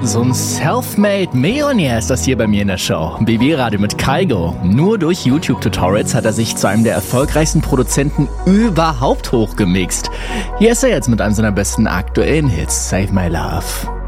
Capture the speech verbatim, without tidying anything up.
So ein Self-Made Millionär ist das hier bei mir in der Show. B B-Radio mit Kygo. Nur durch YouTube-Tutorials hat er sich zu einem der erfolgreichsten Produzenten überhaupt hochgemixt. Hier ist er jetzt mit einem seiner besten aktuellen Hits, Save My Love.